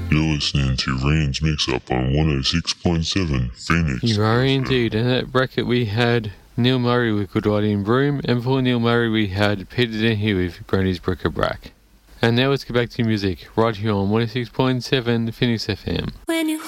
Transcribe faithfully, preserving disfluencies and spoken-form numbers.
You're listening to Rand's Mix-Up on one oh six point seven Phoenix. You are indeed. In that bracket we had Neil Murray with Good Riding Broom, and for Neil Murray we had Peter Dennehy with Granny's Bric-a-Brac. And now let's get back to music, right here on one oh six point seven Phoenix F M. When you